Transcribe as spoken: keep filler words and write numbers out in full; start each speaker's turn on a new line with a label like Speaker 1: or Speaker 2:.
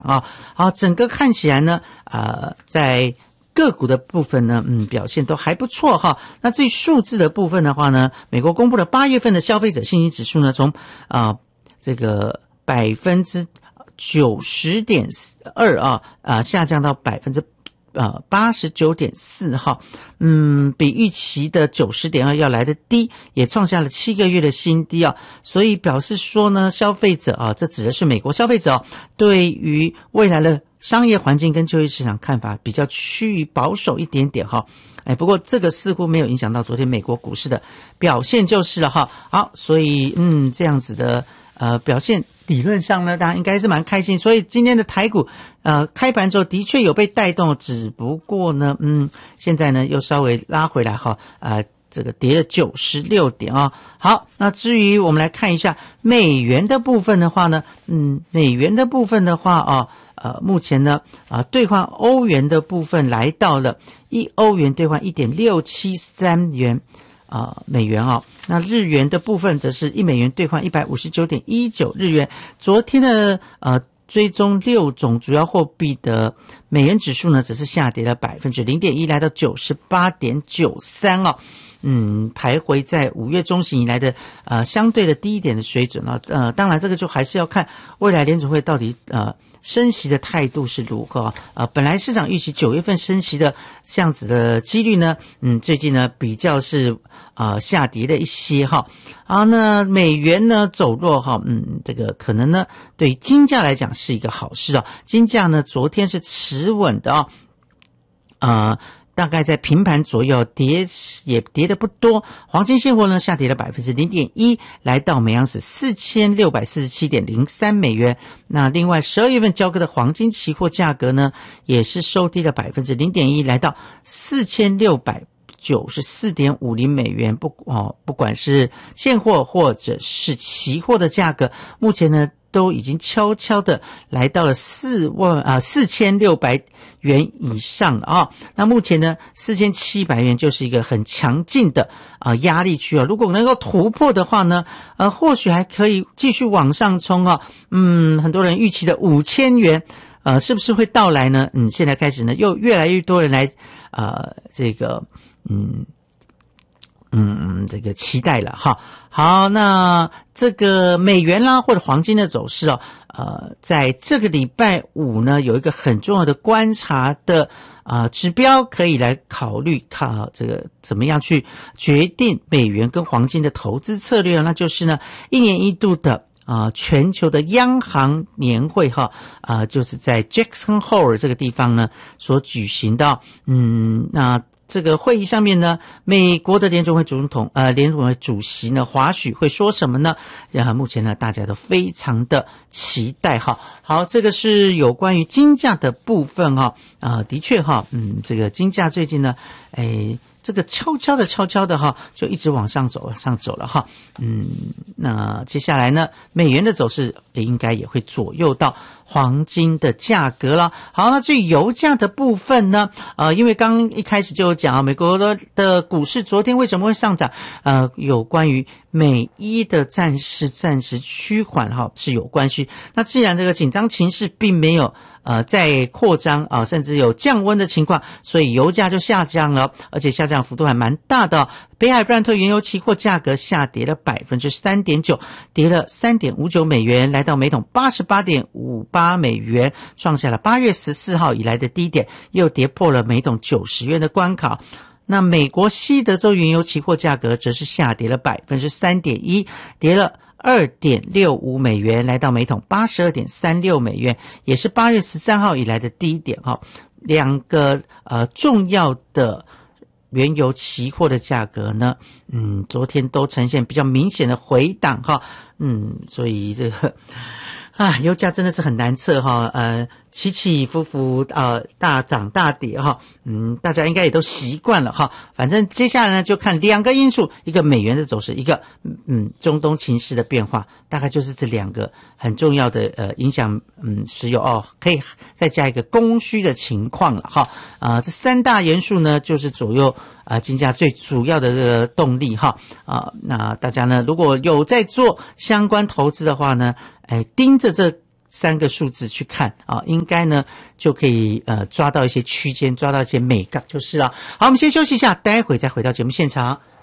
Speaker 1: 啊。好，整个看起来呢，呃，在个股的部分呢，嗯，表现都还不错哈。那至于数字的部分的话呢，美国公布了八月份的消费者信心指数呢，从啊、呃、这个百分之九十点二啊啊下降到百分之呃八十九点四哈，嗯，比预期的九十点二要来的低，也创下了七个月的新低啊。所以表示说呢，消费者啊，这指的是美国消费者、啊、对于未来的商业环境跟就业市场看法比较趋于保守一点点哈。哎，不过这个似乎没有影响到昨天美国股市的表现就是了哈。好，所以嗯，这样子的呃表现理论上呢，大家应该是蛮开心。所以今天的台股呃开盘之后的确有被带动，只不过呢，嗯，现在呢又稍微拉回来哈，呃。这个跌了九十六点啊、哦。好，那至于我们来看一下美元的部分的话呢，嗯，美元的部分的话啊，呃，目前呢啊，兑换欧元的部分来到了一欧元兑换 一点六七三元啊、呃、美元啊、哦。那日元的部分则是一美元兑换 一百五十九点一九日元。昨天的呃追踪六种主要货币的美元指数呢，只是下跌了 百分之零点一， 来到 九十八点九三 哦。嗯，徘徊在五月中旬以来的呃相对的低一点的水准啊。呃，当然这个就还是要看未来联储会到底呃升息的态度是如何。呃，本来市场预期九月份升息的这样子的几率呢，嗯，最近呢比较是呃下跌了一些哈。啊，那美元呢走弱哈，嗯，这个可能呢对金价来讲是一个好事啊。金价呢昨天是持稳的啊，呃。大概在平盘左右，跌也跌得不多。黄金现货呢下跌了 百分之零点一， 来到每盎司 四千六百四十七点零三美元。那另外十二月份交割的黄金期货价格呢也是收低了 百分之零点一， 来到 四千六百九十四点五零美元。不哦，不管是现货或者是期货的价格，目前呢都已经悄悄的来到了四万啊四千六百元以上了啊。那目前呢四千七百元就是一个很强劲的啊压力区啊。如果能够突破的话呢，呃或许还可以继续往上冲啊。嗯，很多人预期的五千元呃是不是会到来呢？嗯，现在开始呢又越来越多人来呃这个嗯嗯，这个期待了哈。好，那这个美元啦或者黄金的走势哦，呃，在这个礼拜五呢，有一个很重要的观察的啊、呃、指标，可以来考虑看这个怎么样去决定美元跟黄金的投资策略，那就是呢一年一度的啊、呃，全球的央行年会哈啊、呃，就是在 Jackson Hole 这个地方呢所举行的。嗯，那这个会议上面呢，美国的联储会总统呃联储会主席呢华许会说什么呢？啊，目前呢大家都非常的期待哈。好，这个是有关于金价的部分哈。啊、呃，的确哈，嗯，这个金价最近呢，哎。这个悄悄的悄悄的哈，就一直往上走往上走了哈。嗯，那接下来呢，美元的走势应该也会左右到黄金的价格了。好，那至于油价的部分呢，呃，因为刚一开始就讲啊，美国的的股市昨天为什么会上涨？呃，有关于美伊的暂时暂时趋缓哈是有关系。那既然这个紧张情势并没有呃在扩张啊、呃，甚至有降温的情况，所以油价就下降了，而且下降幅度还蛮大的、哦。北海布兰特原油期货价格下跌了 百分之三点九， 跌了 三点五九美元，来到每桶 八十八点五八美元，创下了八月十四号以来的低点，又跌破了每桶九十元的关卡。那美国西德州原油期货价格则是下跌了 百分之三点一， 跌了 二点六五美元，来到每桶 八十二点三六美元，也是八月十三号以来的低点哈。两个呃重要的原油期货的价格呢，嗯，昨天都呈现比较明显的回档哈，嗯，所以这个啊，油价真的是很难测哈，呃，起起伏伏，呃，大涨大跌哈，嗯，大家应该也都习惯了哈。反正接下来呢，就看两个因素，一个美元的走势，一个嗯中东情势的变化，大概就是这两个很重要的呃影响嗯石油哦，可以再加一个供需的情况了哈。啊、呃，这三大元素呢，就是左右啊、呃、金价最主要的这个动力哈。啊、呃，那大家呢如果有在做相关投资的话呢，哎，盯着这三个数字去看啊，应该呢就可以呃抓到一些区间，抓到一些美感就是了。好，我们先休息一下，待会再回到节目现场。